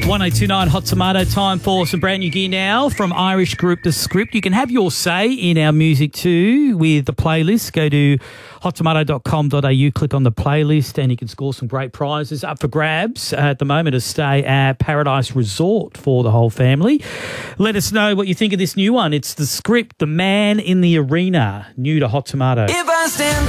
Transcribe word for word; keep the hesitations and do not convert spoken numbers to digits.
one oh two nine Hot Tomato, time for some brand new gear now from Irish group The Script. You can have your say in our music too with the playlist. Go to hot tomato dot com dot a u, click on the playlist, and you can score some great prizes up for grabs at the moment. A stay at Paradise Resort for the whole family. Let us know what you think of this new one. It's The Script, The Man in the Arena, new to Hot Tomato. If I stand